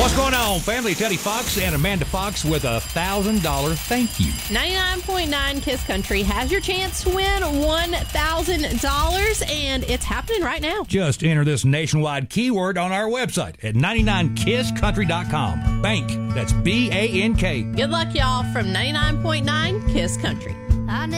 What's going on, family? Teddy Fox and Amanda Fox with a $1,000 thank you. 99.9 Kiss Country has your chance to win $1,000, and it's happening right now. Just enter this nationwide keyword on our website at 99kisscountry.com. Bank, that's BANK. Good luck, y'all, from 99.9 Kiss Country.